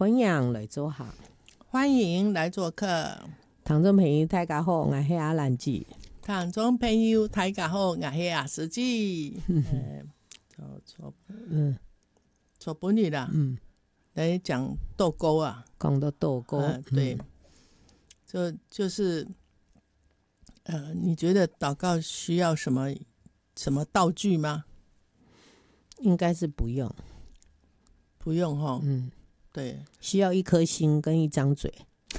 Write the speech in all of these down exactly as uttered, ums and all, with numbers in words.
欢迎来做客， 欢迎来做客。 听众朋友大家好，我是阿兰姐。 听众朋友大家好，我是阿司机。嗯，做嗯做本日啦，嗯，来讲豆沟啊， 讲到豆沟， 嗯，对，就就是呃，你觉得祷告需要什么什么道具吗？ 应该是不用， 不用哈，嗯，对， 需要一颗心跟一张嘴。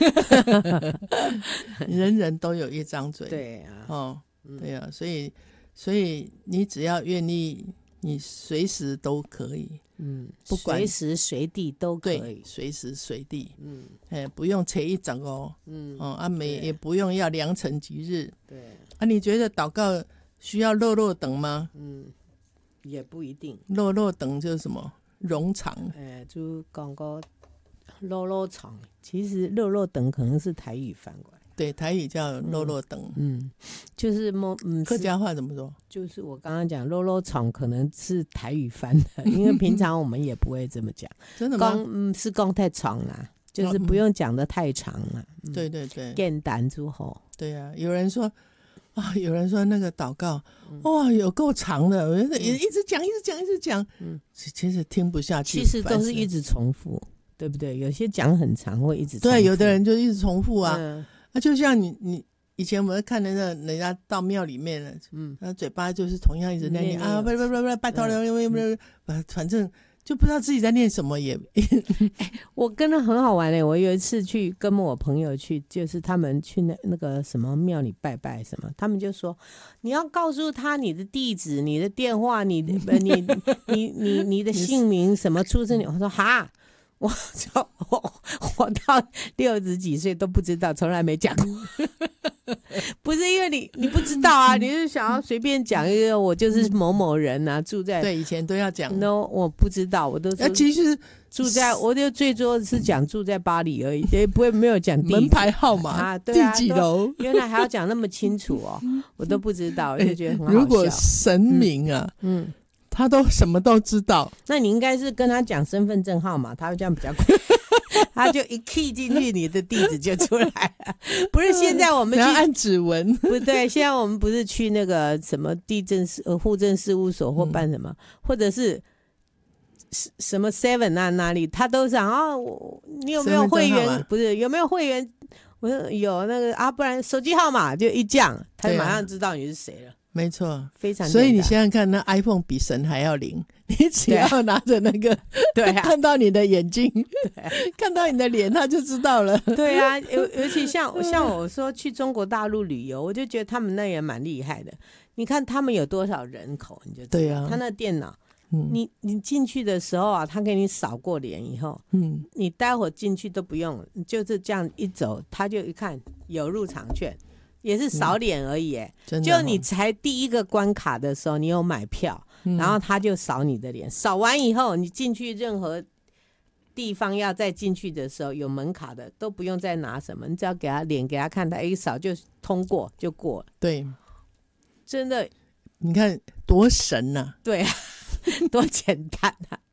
人人都有一张嘴， 对啊， 哦，对啊，所以所以你只要愿意，你随时都可以， 嗯，不管随时随地都可以， 随时随地，嗯，哎，不用切一整哦，嗯，哦，啊没也不用要良辰吉日，对，啊，你觉得祷告需要落落等吗？ 嗯，也不一定， 落落等就是什么冗长， 哎，就讲个落落长，其实落落等可能是台语翻过来。 对，台语叫落落等， 嗯，就是嗯， 客家话怎么说？ 就是我刚刚讲落落长可能是台语翻的，因为平常我们也不会这么讲。 真的吗？ 嗯，是讲太长啦，就是不用讲的太长了。 嗯、对对对， 简单之后， 对啊，有人说啊，有人说那个祷告，哇，有够长的，我觉得一直讲，一直讲，一直讲，嗯，其实听不下去， 其实都是一直重复，对不对？有些讲很长，会一直重复， 对，有的人就一直重复啊。嗯，那、啊、就像你你以前我们看的那人家到庙里面了，嗯，他嘴巴就是同样一直在念啊，不不不不，拜托了，不，反正就不知道自己在念什么也。 欸、我跟他很好玩嘞、欸，我有一次去跟我朋友去，就是他们去那那个什么庙里拜拜什么，他们就说你要告诉他你的地址、你的电话、你的你你你你的姓名什么出生年。我说哈。我我我到六十几岁都不知道，从来没讲过。不是因为你你不知道啊，你是想要随便讲一个，我就是某某人啊，住在对以前都要讲。 no， 我不知道，我都是其实住在，我就最多是讲住在巴黎而已，也不会没有讲门牌号码啊，对啊， 第几楼， 原来还要讲那么清楚哦，我都不知道，我就觉得很好笑。 如果神明啊，嗯。嗯他都什么都知道， 那你应该是跟他讲身份证号码，他会这样比较快，他就一 key 进去，你的地址就出来了。不是现在我们去按指纹， 不对，现在我们不是去那个什么地政事呃户政事务所或办什么，嗯、或者是什么 seven 啊哪里，他都想啊，你有没有会员？不是有没有会员？我说有那个啊，不然手机号码就一降，他就马上知道你是谁了。 没错， 非常。 所以你想想看，那 iPhone 比神还要灵。你只要拿着那个， 对、啊， 看到你的眼睛，对、啊，看到你的脸，他就知道了。 对啊，尤尤其像像我说去中国大陆旅游，我就觉得他们那也蛮厉害的。你看他们有多少人口，你就知道。 对啊， 他那电脑，嗯、你你进去的时候啊，他给你扫过脸以后，嗯，你待会进去都不用，就是这样一走，他就一看有入场券。也是扫脸而已、欸嗯、就你才第一个关卡的时候你有买票、嗯、然后他就扫你的脸，扫完以后你进去任何地方要再进去的时候有门卡的都不用再拿什么，你只要给他脸给他看，他一扫就通过就过了。 对， 真的你看多神啊。 对啊，多简单啊。